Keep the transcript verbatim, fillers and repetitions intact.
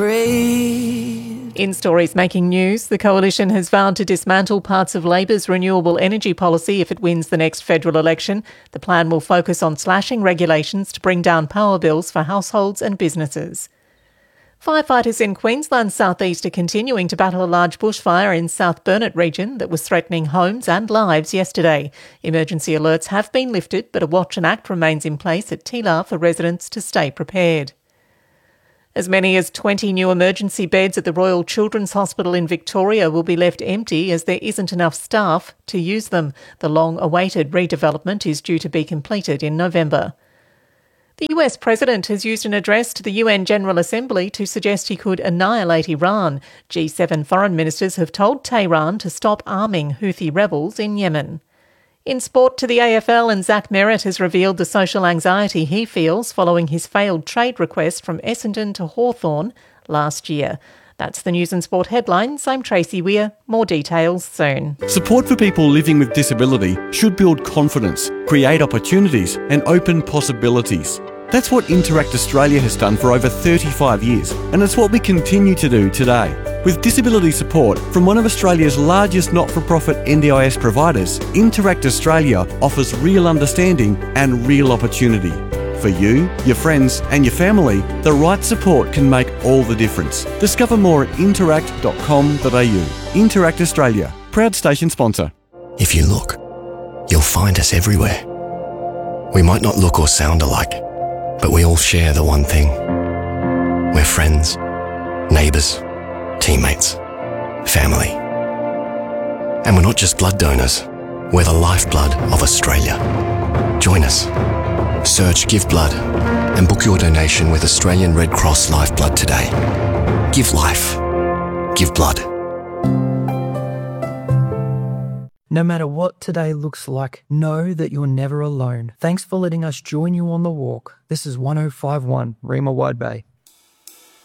Breathe. In stories making news, the Coalition has vowed to dismantle parts of Labor's renewable energy policy if it wins the next federal election. The plan will focus on slashing regulations to bring down power bills for households and businesses. Firefighters in Queensland's southeast are continuing to battle a large bushfire in South Burnett region that was threatening homes and lives yesterday. Emergency alerts have been lifted, but a watch and act remains in place at Teelar for residents to stay prepared. As many as twenty new emergency beds at the Royal Children's Hospital in Victoria will be left empty as there isn't enough staff to use them. The long-awaited redevelopment is due to be completed in November. The U S President has used an address to the U N General Assembly to suggest he could annihilate Iran. G seven foreign ministers have told Tehran to stop arming Houthi rebels in Yemen. In sport to the A F L, and Zach Merritt has revealed the social anxiety he feels following his failed trade request from Essendon to Hawthorn last year. That's the News and Sport headlines. I'm Tracy Weir. More details soon. Support for people living with disability should build confidence, create opportunities and open possibilities. That's what Interact Australia has done for over thirty-five years, and it's what we continue to do today. With disability support from one of Australia's largest not-for-profit N D I S providers, Interact Australia offers real understanding and real opportunity. For you, your friends and your family, the right support can make all the difference. Discover more at interact dot com dot a u. Interact Australia, proud station sponsor. If you look, you'll find us everywhere. We might not look or sound alike, but we all share the one thing. We're friends, neighbours, teammates, family. And we're not just blood donors, we're the lifeblood of Australia. Join us. Search Give Blood and book your donation with Australian Red Cross Lifeblood today. Give life. Give blood. No matter what today looks like, know that you're never alone. Thanks for letting us join you on the walk. This is one oh five point one Rima Wide Bay.